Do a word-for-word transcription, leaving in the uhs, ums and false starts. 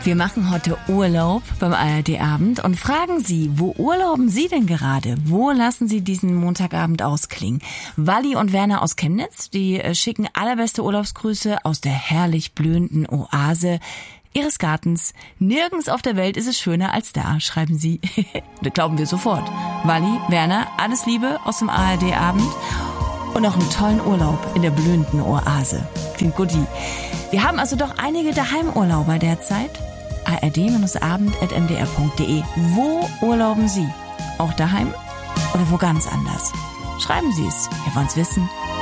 Wir machen heute Urlaub beim A R D-Abend und fragen Sie, wo urlauben Sie denn gerade? Wo lassen Sie diesen Montagabend ausklingen? Walli und Werner aus Chemnitz, die schicken allerbeste Urlaubsgrüße aus der herrlich blühenden Oase Ihres Gartens. Nirgends auf der Welt ist es schöner als da, schreiben Sie. Das glauben wir sofort. Walli, Werner, alles Liebe aus dem A R D-Abend und noch einen tollen Urlaub in der blühenden Oase. Klingt guti. Wir haben also doch einige Daheimurlauber derzeit. A R D Abend at m d r punkt d e. Wo urlauben Sie? Auch daheim oder wo ganz anders? Schreiben Sie es. Wir wollen's wissen.